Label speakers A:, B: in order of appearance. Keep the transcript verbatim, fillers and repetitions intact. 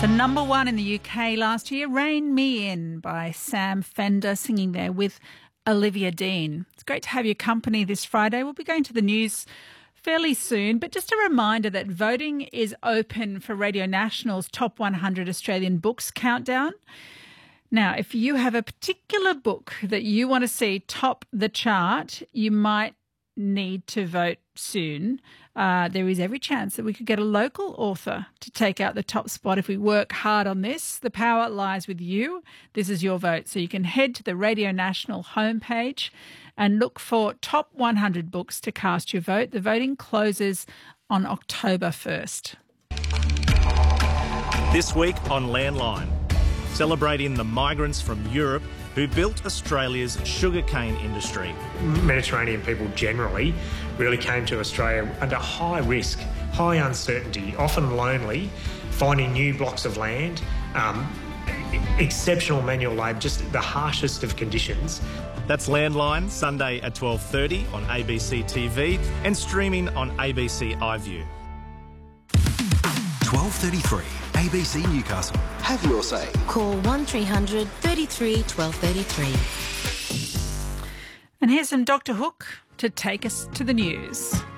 A: So number one in the U K last year, Rain Me In by Sam Fender, singing there with Olivia Dean. It's great to have your company this Friday. We'll be going to the news fairly soon, but just a reminder that voting is open for Radio National's Top one hundred Australian Books Countdown. Now, if you have a particular book that you want to see top the chart, you might need to vote soon. Uh, there is every chance that we could get a local author to take out the top spot if we work hard on this. The power lies with you. This is your vote. So you can head to the Radio National homepage and look for top one hundred books to cast your vote. The voting closes on October first.
B: This week on Landline, celebrating the migrants from Europe who built Australia's sugarcane industry.
C: Mediterranean people generally really came to Australia under high risk, high uncertainty, often lonely, finding new blocks of land, um, exceptional manual labour, just the harshest of conditions.
B: That's Landline, Sunday at twelve thirty on A B C T V and streaming on A B C iView.
D: twelve thirty-three, A B C Newcastle. Have your say.
E: Call one three hundred thirty-three twelve thirty-three.
A: And here's some Doctor Hook to take us to the news.